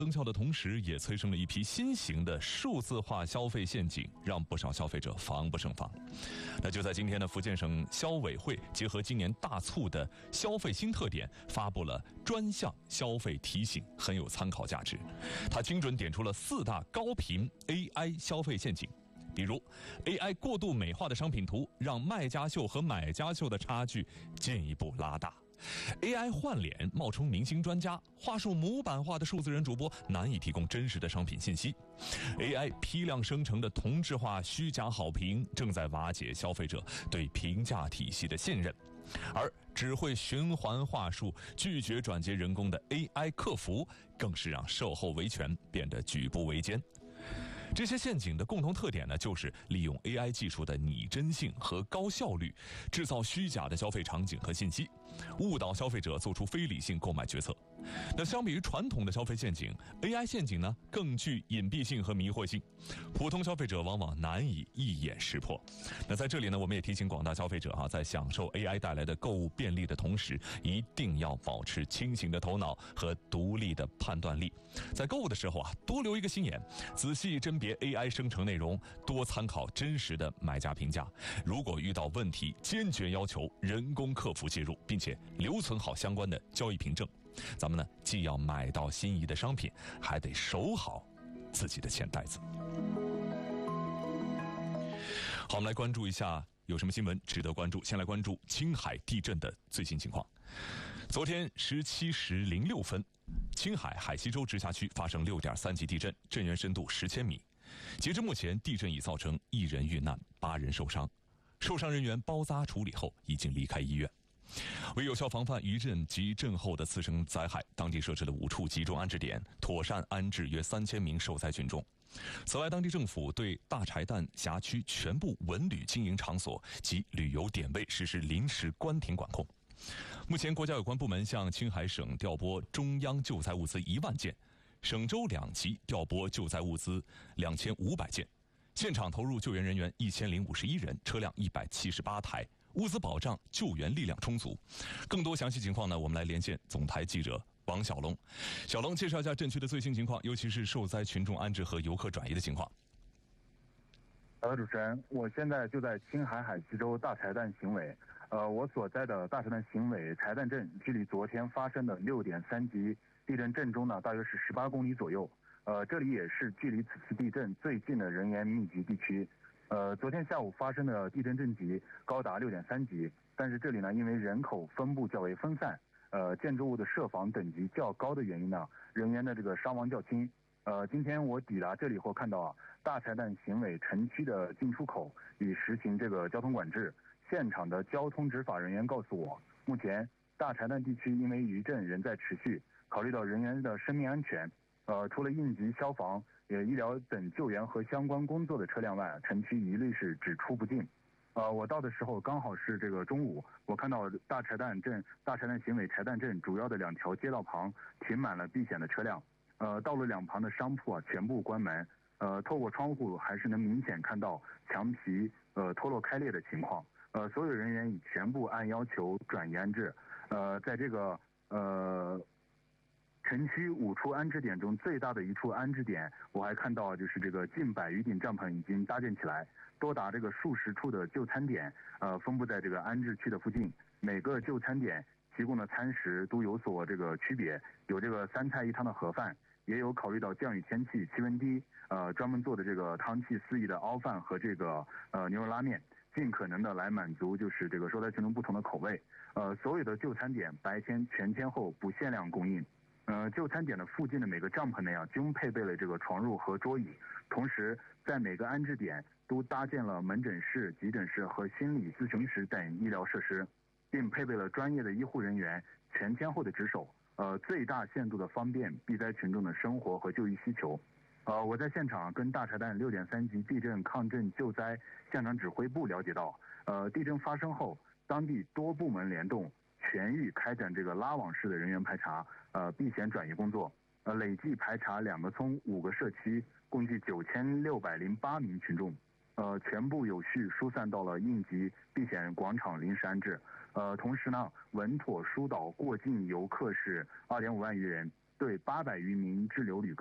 增效的同时，也催生了一批新型的数字化消费陷阱，让不少消费者防不胜防。那就在今天呢，福建省消委会结合今年大促的消费新特点，发布了专项消费提醒，很有参考价值。它精准点出了4大高频 AI 消费陷阱。比如 AI 过度美化的商品图，让卖家秀和买家秀的差距进一步拉大。AI 换脸冒充明星专家，话术模板化的数字人主播难以提供真实的商品信息。AI 批量生成的同质化虚假好评正在瓦解消费者对评价体系的信任。而只会循环话术、拒绝转接人工的 AI 客服，更是让售后维权变得举步维艰。这些陷阱的共同特点呢，就是利用 AI 技术的拟真性和高效率，制造虚假的消费场景和信息，误导消费者做出非理性购买决策。那相比于传统的消费陷阱， AI 陷阱呢更具隐蔽性和迷惑性，普通消费者往往难以一眼识破。那在这里呢，我们也提醒广大消费者在享受 AI 带来的购物便利的同时，一定要保持清醒的头脑和独立的判断力。在购物的时候多留一个心眼，仔细甄别 AI 生成内容，多参考真实的买家评价。如果遇到问题，坚决要求人工客服介入，并且留存好相关的交易凭证。咱们呢，既要买到心仪的商品，还得守好自己的钱袋子。好，我们来关注一下有什么新闻值得关注。先来关注青海地震的最新情况。昨天17时06分，青海海西州直辖区发生6.3级地震，震源深度10千米。截至目前，地震已造成1人遇难，8人受伤，受伤人员包扎处理后已经离开医院。为有效防范余震及震后的次生灾害，当地设置了5处集中安置点，妥善安置约3000名受灾群众。此外，当地政府对大柴旦辖区全部文旅经营场所及旅游点位实施临时关停管控。目前，国家有关部门向青海省调拨中央救灾物资1万件，省州2级调拨救灾物资2500件，现场投入救援人员1051人，车辆178台，物资保障救援力量充足。更多详细情况呢，我们来连线总台记者王小龙。小龙，介绍一下震区的最新情况，尤其是受灾群众安置和游客转移的情况。 主持人，我现在就在青海海西州大柴旦行委。我所在的大柴旦行委柴旦镇，距离昨天发生的6.3级地震震中呢，大约是18公里左右。这里也是距离此次地震最近的人员密集地区。昨天下午发生的地震震级高达6.3级，但是这里呢，因为人口分布较为分散，建筑物的设防等级较高的原因呢，人员的这个伤亡较轻。今天我抵达这里后看到大柴旦行委城区的进出口已实行这个交通管制。现场的交通执法人员告诉我，目前大柴旦地区因为余震仍在持续，考虑到人员的生命安全，除了应急消防、医疗等救援和相关工作的车辆外，城区一律是只出不进。我到的时候刚好是这个中午，我看到大柴旦行委柴旦镇主要的2条街道旁停满了避险的车辆，道路两旁的商铺全部关门，透过窗户还是能明显看到墙皮脱落开裂的情况。所有人员已全部按要求转移安置。在这个城区5处安置点中最大的一处安置点，我还看到就是这个近100余顶帐篷已经搭建起来，多达这个数十处的就餐点，分布在这个安置区的附近。每个就餐点提供的餐食都有所这个区别，有这个3菜1汤的盒饭，也有考虑到降雨天气气温低，专门做的这个汤气四溢的熬饭和这个牛肉拉面。尽可能的来满足就是这个受灾群众不同的口味。所有的就餐点白天全天候不限量供应。就餐点的附近的每个帐篷内均配备了这个床褥和桌椅，同时在每个安置点都搭建了门诊室、急诊室和心理咨询室等医疗设施，并配备了专业的医护人员全天候的值守，最大限度的方便避灾群众的生活和就医需求。我在现场跟大柴旦6.3级地震抗震救灾现场指挥部了解到，地震发生后，当地多部门联动，全域开展这个拉网式的人员排查，避险转移工作，累计排查2个村5个社区，共计9608名群众，全部有序疏散到了应急避险广场临时安置。同时呢，稳妥疏导过境游客是2.5万余人。 对800余名滞留旅客。